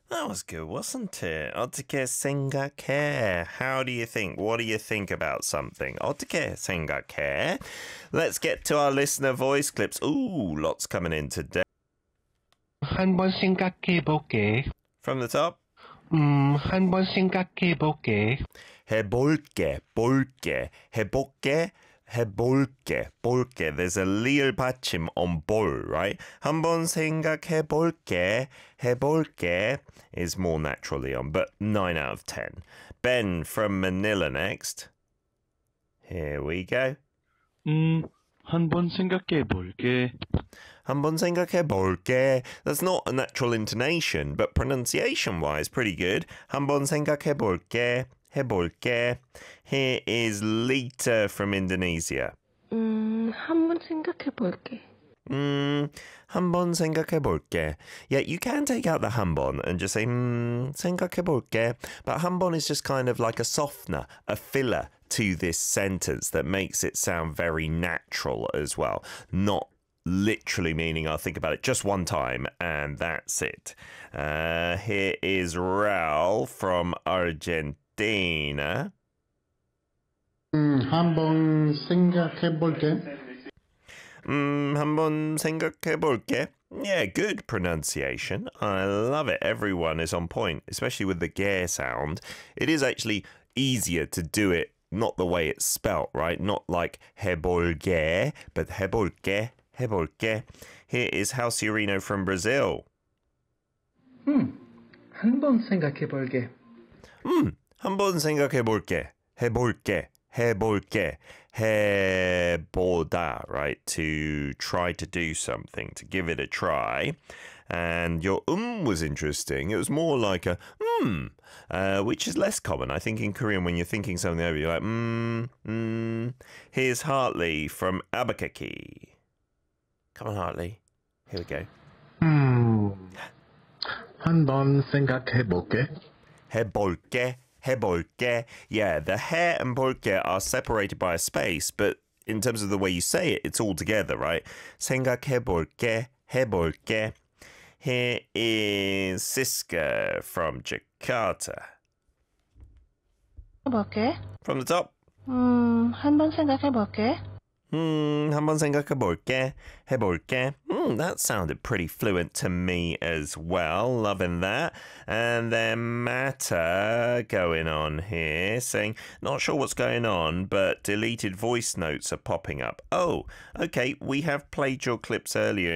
That was good, wasn't it? 어떻게 생각해? How do you think? What do you think about something? 어떻게 생각해? Let's get to our listener voice clips. Ooh, lots coming in today. 한번 생각해 볼게. From the top. 한번 생각해 볼게. 해볼게, 볼게, 해볼게, 해볼게, 볼게. There's a 리을 받침 on 볼, right? 한번 생각해 볼게, 해볼게 is more naturally on, but 9 out of 10. Ben from Manila next. Here we go. 한번 생각해 볼게. 한번 생각해 볼게. That's not a natural intonation, but pronunciation-wise, pretty good. 한번 생각해 볼게. 해볼게. Here is Lita from Indonesia. 한번 생각해 볼게. 한번 생각해 볼게. Yeah, you can take out the 한번 and just say 생각해 볼게. But 한번 is just kind of like a softener, a filler to this sentence that makes it sound very natural as well. Not literally meaning I'll think about it just one time and that's it. Here is Raul from Argentina. 한번 생각해 볼게. 한번 생각해 볼게. Yeah, good pronunciation. I love it. Everyone is on point, especially with the ge sound. It is actually easier to do it not the way it's spelt, right? Not like 해볼게, but 해볼게, 해볼게. Here is Halciorino from Brazil. 한번 생각해 볼게. 한번 생각해 볼게. 해볼게. 해볼게. 해보다, right? To try to do something, to give it a try. And your was interesting. It was more like a which is less common. I think in Korean, when you're thinking something over, you're like Here's Hartley from Albuquerque. Come on, Hartley. Here we go. 한번 생각해 볼게. 해볼게. 해볼게. Yeah, the 해 and 볼게 are separated by a space, but in terms of the way you say it, it's all together, right? 생각해 볼게. 해볼게. Here is Siska from Jakarta. 볼게. From the top. 한번 생각해 볼게. 한번 생각해 볼게. 해볼게. That sounded pretty fluent to me as well. Loving that. And then Mata going on here saying, not sure what's going on, but deleted voice notes are popping up. Oh, okay. We have played your clips earlier